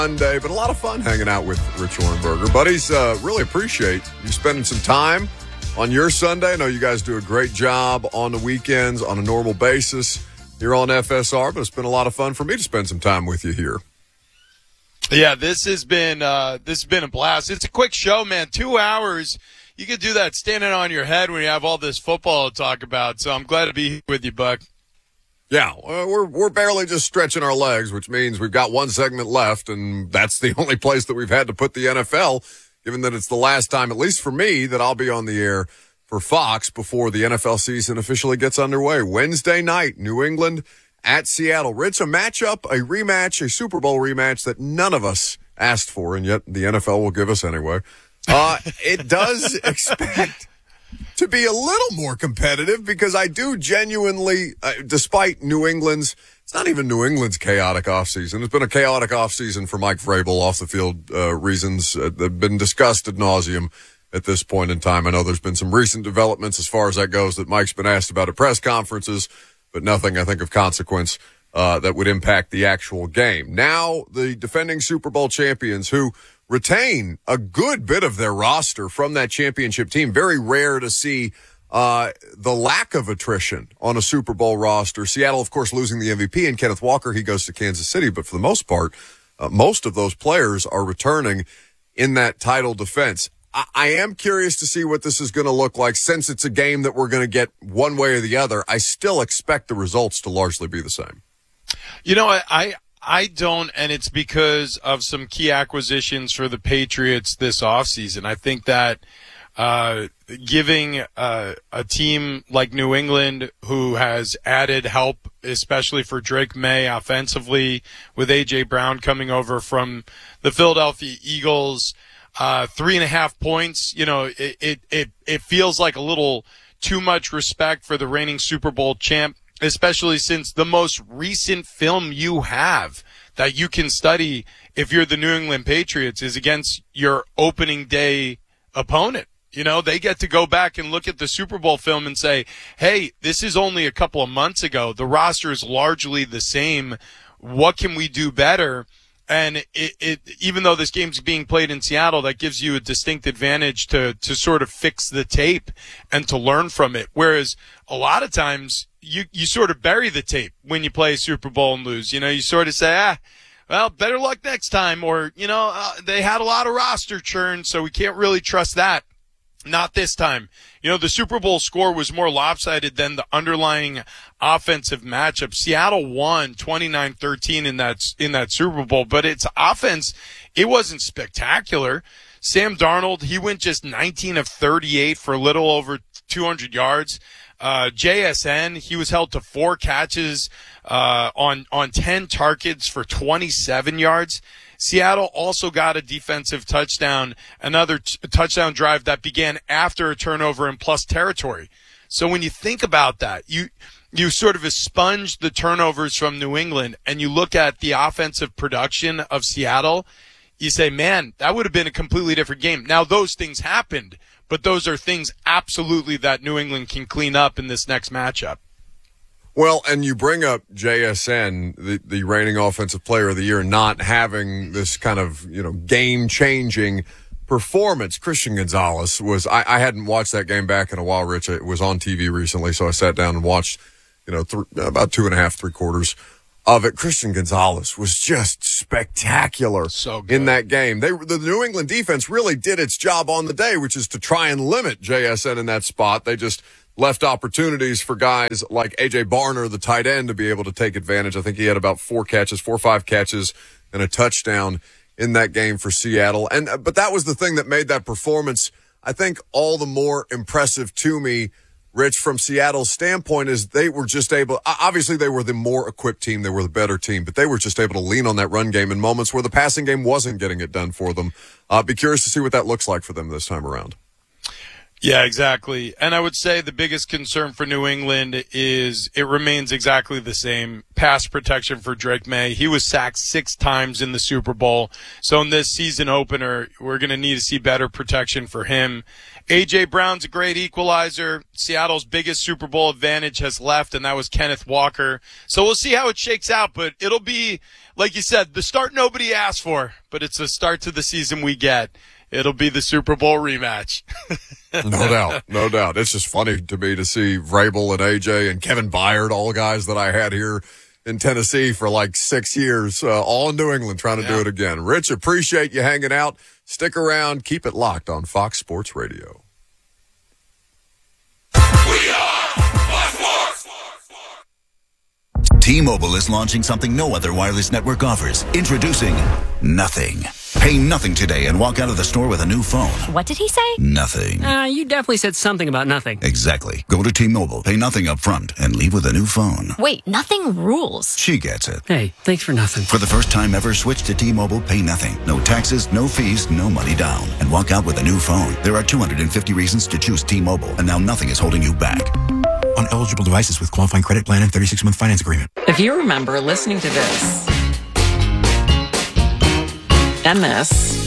Monday, but a lot of fun hanging out with Rich Orenberger. Buddies, really appreciate you spending some time on your Sunday. I know you guys do a great job on the weekends on a normal basis here on FSR, but it's been a lot of fun for me to spend some time with you here. Yeah, this has been a blast. It's a quick show, man. 2 hours. You could do that standing on your head when you have all this football to talk about. So I'm glad to be here with you, Buck. Yeah, we're barely just stretching our legs, which means we've got one segment left, and that's the only place that we've had to put the NFL, given that it's the last time, at least for me, that I'll be on the air for Fox before the NFL season officially gets underway. Wednesday night, New England at Seattle. Rich, a matchup, a rematch, a Super Bowl rematch that none of us asked for, and yet the NFL will give us anyway. It does expect to be a little more competitive because I do genuinely, despite New England's, it's not even New England's chaotic offseason. It's been a chaotic offseason for Mike Vrabel off the field reasons that have been discussed ad nauseum at this point in time. I know there's been some recent developments as far as that goes that Mike's been asked about at press conferences, but nothing, I think, of consequence that would impact the actual game. Now, the defending Super Bowl champions who retain a good bit of their roster from that championship team. Very rare to see the lack of attrition on a Super Bowl roster. Seattle, of course, losing the MVP, and Kenneth Walker, he goes to Kansas City. But for the most part, most of those players are returning in that title defense. I am curious to see what this is going to look like. Since it's a game that we're going to get one way or the other, I still expect the results to largely be the same. You know, I don't, and it's because of some key acquisitions for the Patriots this offseason. I think that giving a team like New England, who has added help, especially for Drake May offensively, with A.J. Brown coming over from the Philadelphia Eagles, 3.5 points, you know, it feels like a little too much respect for the reigning Super Bowl champ, especially since the most recent film you have that you can study if you're the New England Patriots is against your opening day opponent. You know, they get to go back and look at the Super Bowl film and say, hey, this is only a couple of months ago. The roster is largely the same. What can we do better? And even though this game's being played in Seattle, that gives you a distinct advantage to sort of fix the tape and to learn from it. Whereas a lot of times you sort of bury the tape when you play a Super Bowl and lose. You know, you sort of say, well, better luck next time. Or, you know, they had a lot of roster churn, so we can't really trust that. Not this time. You know, the Super Bowl score was more lopsided than the underlying offensive matchup. Seattle won 29-13 in that Super Bowl, but its offense, it wasn't spectacular. Sam Darnold, he went just 19 of 38 for a little over 200 yards. JSN, he was held to 4 catches on 10 targets for 27 yards. Seattle also got a defensive touchdown, another touchdown drive that began after a turnover in plus territory. So when you think about that, you sort of expunge the turnovers from New England and you look at the offensive production of Seattle, you say, man, that would have been a completely different game. Now, those things happened, but those are things absolutely that New England can clean up in this next matchup. Well, and you bring up JSN, the reigning offensive player of the year, not having this kind of, you know, game-changing performance. Christian Gonzalez was, I hadn't watched that game back in a while, Rich. It was on TV recently, so I sat down and watched, you know, about 2.5, 3/4 of it. Christian Gonzalez was just spectacular in that game. The New England defense really did its job on the day, which is to try and limit JSN in that spot. They just left opportunities for guys like A.J. Barner, the tight end, to be able to take advantage. I think he had about 4 or 5 catches and a touchdown in that game for Seattle. But that was the thing that made that performance, I think, all the more impressive to me, Rich, from Seattle's standpoint, is they were just able, obviously they were the more equipped team, they were the better team, but they were just able to lean on that run game in moments where the passing game wasn't getting it done for them. Be curious to see what that looks like for them this time around. Yeah, exactly. And I would say the biggest concern for New England is it remains exactly the same. Pass protection for Drake May. He was sacked 6 times in the Super Bowl. So in this season opener, we're going to need to see better protection for him. A.J. Brown's a great equalizer. Seattle's biggest Super Bowl advantage has left, and that was Kenneth Walker. So we'll see how it shakes out, but it'll be like you said, the start nobody asked for, but it's the start to the season we get. It'll be the Super Bowl rematch. No doubt. It's just funny to me to see Vrabel and AJ and Kevin Byard, all guys that I had here in Tennessee for like 6 years, all in New England trying to do it again. Rich, appreciate you hanging out. Stick around. Keep it locked on Fox Sports Radio. We are Fox Sports. T-Mobile is launching something no other wireless network offers. Introducing Nothing. Pay nothing today and walk out of the store with a new phone. What did he say? Nothing. You definitely said something about nothing. Exactly. Go to T-Mobile, pay nothing up front, and leave with a new phone. Wait, nothing rules. She gets it. Hey, thanks for nothing. For the first time ever, switch to T-Mobile, pay nothing. No taxes, no fees, no money down. And walk out with a new phone. There are 250 reasons to choose T-Mobile, and now nothing is holding you back. On eligible devices with qualifying credit plan and 36-month finance agreement. If you remember listening to this and this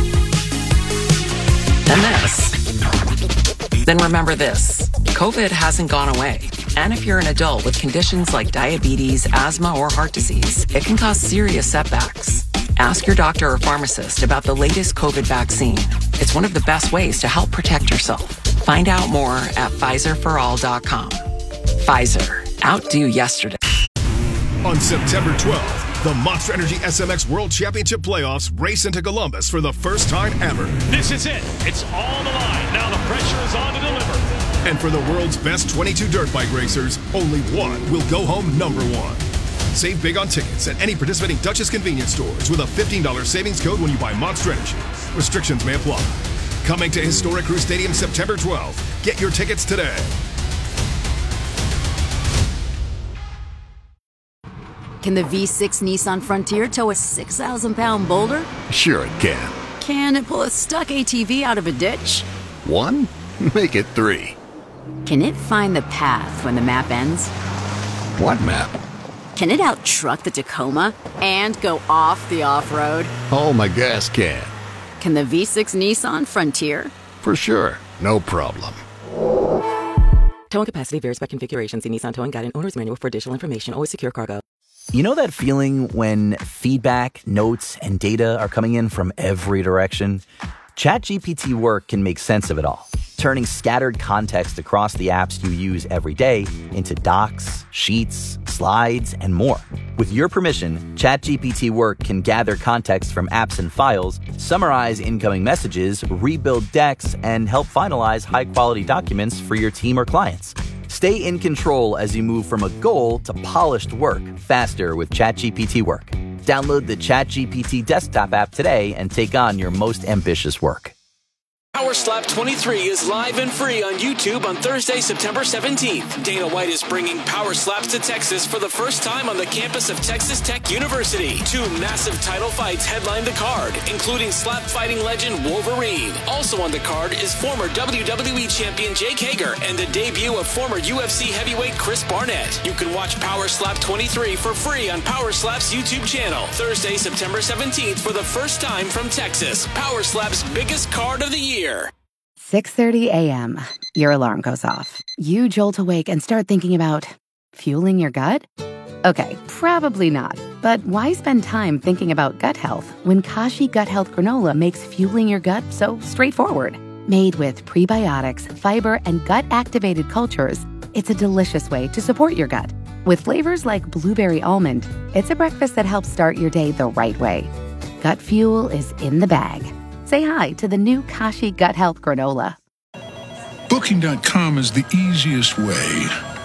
and this, then remember this. COVID hasn't gone away. And if you're an adult with conditions like diabetes, asthma, or heart disease, it can cause serious setbacks. Ask your doctor or pharmacist about the latest COVID vaccine. It's one of the best ways to help protect yourself. Find out more at PfizerForAll.com. Pfizer. Outdo yesterday. On September 12th, the Monster Energy SMX World Championship Playoffs race into Columbus for the first time ever. This is it. It's all on the line. Now the pressure is on to deliver. And for the world's best 22 dirt bike racers, only one will go home number one. Save big on tickets at any participating Dutchess convenience stores with a $15 savings code when you buy Monster Energy. Restrictions may apply. Coming to Historic Crew Stadium September 12th. Get your tickets today. Can the V6 Nissan Frontier tow a 6,000-pound boulder? Sure it can. Can it pull a stuck ATV out of a ditch? 1? Make it 3. Can it find the path when the map ends? What map? Can it out-truck the Tacoma and go off the off-road? Oh, my gas can. Can the V6 Nissan Frontier? For sure. No problem. Towing capacity varies by configuration. See Nissan Towing Guide and Owner's Manual for additional information. Always secure cargo. You know that feeling when feedback, notes, and data are coming in from every direction? ChatGPT Work can make sense of it all, turning scattered context across the apps you use every day into docs, sheets, slides, and more. With your permission, ChatGPT Work can gather context from apps and files, summarize incoming messages, rebuild decks, and help finalize high-quality documents for your team or clients. Stay in control as you move from a goal to polished work faster with ChatGPT Work. Download the ChatGPT desktop app today and take on your most ambitious work. Power Slap 23 is live and free on YouTube on Thursday, September 17th. Dana White is bringing Power Slaps to Texas for the first time on the campus of Texas Tech University. 2 massive title fights headline the card, including slap fighting legend Wolverine. Also on the card is former WWE champion Jake Hager and the debut of former UFC heavyweight Chris Barnett. You can watch Power Slap 23 for free on Power Slap's YouTube channel. Thursday, September 17th for the first time from Texas. Power Slap's biggest card of the year. 6:30 a.m. Your alarm goes off. You jolt awake and start thinking about fueling your gut? Okay, probably not. But why spend time thinking about gut health when Kashi Gut Health Granola makes fueling your gut so straightforward? Made with prebiotics, fiber, and gut-activated cultures, it's a delicious way to support your gut. With flavors like blueberry almond, it's a breakfast that helps start your day the right way. Gut fuel is in the bag. Say hi to the new Kashi Gut Health Granola. Booking.com is the easiest way